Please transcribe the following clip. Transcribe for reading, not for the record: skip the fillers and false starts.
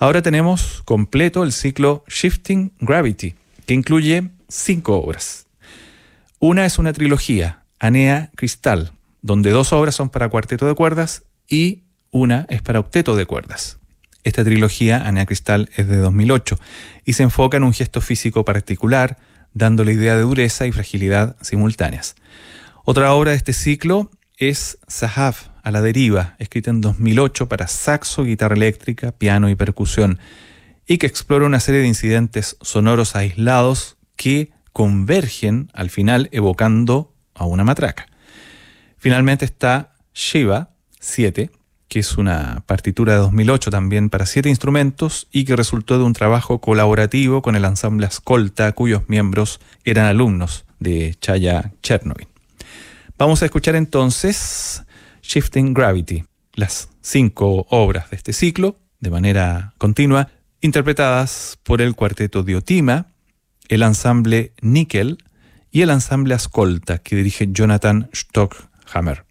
Ahora tenemos completo el ciclo Shifting Gravity, que incluye 5 obras. Una es una trilogía, Anea Cristal, donde 2 obras son para cuarteto de cuerdas y una es para octeto de cuerdas. Esta trilogía, Anea Cristal, es de 2008 y se enfoca en un gesto físico particular, dando la idea de dureza y fragilidad simultáneas. Otra obra de este ciclo es Zahav, a la deriva, escrita en 2008 para saxo, guitarra eléctrica, piano y percusión, y que explora una serie de incidentes sonoros aislados que convergen al final evocando a una matraca. Finalmente está Shiva 7, que es una partitura de 2008 también para 7 instrumentos y que resultó de un trabajo colaborativo con el ensamble Ascolta, cuyos miembros eran alumnos de Chaya Chernovin. Vamos a escuchar entonces Shifting Gravity, las 5 obras de este ciclo, de manera continua, interpretadas por el cuarteto Diotima, el ensamble Nickel y el ensamble Ascolta, que dirige Jonathan Stockhammer.